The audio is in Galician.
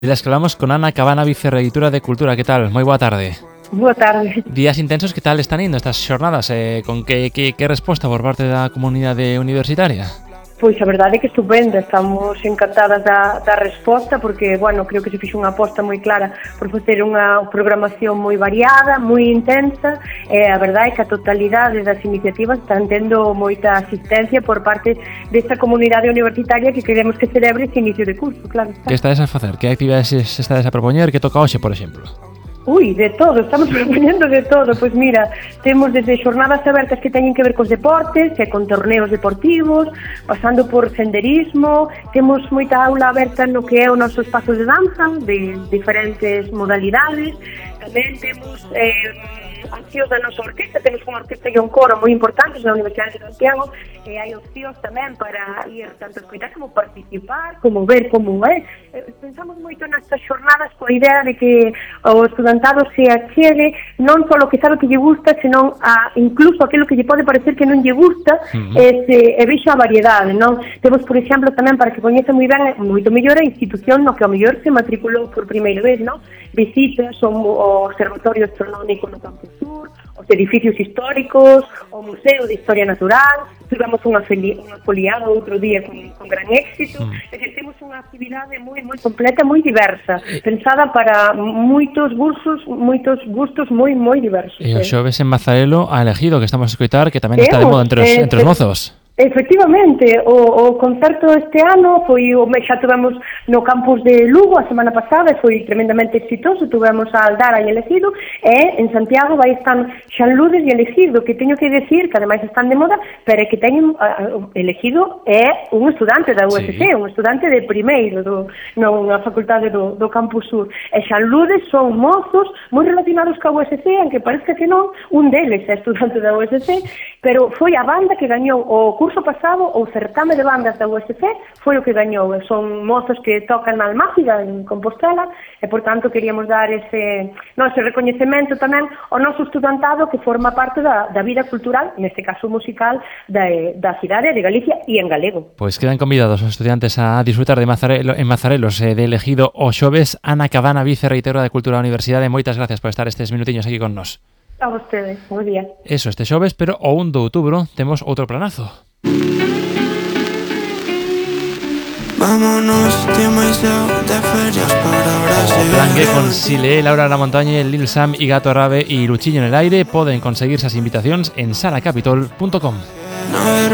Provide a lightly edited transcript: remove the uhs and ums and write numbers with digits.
De las que hablamos con Ana Cabana, vicerreitora de Cultura. Que tal? Moi boa tarde. Boa tarde. Días intensos, que tal están indo estas xornadas? Con que resposta por parte da comunidade universitaria? Pois a verdade é que estupenda, estamos encantadas da resposta porque, bueno, creo que se fixo unha aposta moi clara por facer unha programación moi variada, moi intensa, e a verdade é que a totalidade das iniciativas están tendo moita asistencia por parte desta comunidade universitaria que queremos que celebre este inicio de curso, claro está. Que estades a facer? Que actividades estades a propoñer? Que toca hoxe, por exemplo? Ui, de todo, estamos propoñendo de todo. Pois mira, temos desde xornadas abertas que teñen que ver cos deportes, e con torneos deportivos, pasando por senderismo, temos moita aula aberta no que é o noso espazo de danza, de diferentes modalidades, tamén temos opcións da nosa orquesta, temos unha orquesta e un coro moi importantes na Universidade de Santiago, e hai opcións tamén para ir tanto a escoitar como participar, como ver como é. Pensamos moito nestas xornadas coa idea de que o estudantado se achegue non só o que sabe que lle gusta, senón incluso aquilo que lle pode parecer que non lle gusta, e vexa a variedade, non? Temos, por exemplo, tamén para que coñeza moi ben, moito mellor a institución no que ao mellor se matriculou por primeira vez, non? Visitas o Observatorio Astronómico no Campus Sur, os edificios históricos, o Museo de Historia Natural, tivemos unha foliada outro día con gran éxito, é dicir, temos unha actividade moi completa, moi diversa, pensada para moitos gustos moi diversos. E o xoves en Mazarelo a Elegido, que estamos a escoitar, que tamén está de moda entre os mozos. Efectivamente, o concerto este ano foi, xa tivemos no campus de Lugo a semana pasada, foi tremendamente exitoso, tivemos a Aldara e Elegido, e en Santiago vai estar Xanludes e Elegido, que teño que decir que ademais están de moda, pero que teñen Elegido é un estudante da USC, un estudante de primeiro na facultade do campus sur, e Xanludes son mozos moi relacionados ca USC, aunque parece que non, un deles é estudante da USC, pero foi a banda que gañou o curso pasado, o certame de bandas da USC foi o que gañou. Son mozos que tocan na Almáciga, en Compostela, e, por tanto, queríamos dar ese recoñecemento tamén ao noso estudantado que forma parte da vida cultural, neste caso musical, da cidade de Galicia e en galego. Pois quedan convidados os estudiantes a disfrutar de Mazarelos de Elegido o xoves. Ana Cabana, vicerreitora de Cultura da Universidade, moitas gracias por estar estes minutiños aquí con nós. A vostedes, bo día. Eso, este xoves, pero o 1 de outubro temos outro planazo. Vámonos, tío Maiseo, de ferias para Brasil. O plan que con Sile, Laura La Montaña, Lil Sam y Gato Rabe y Luchillo en el aire poden conseguir esas invitacións en salacapitol.com.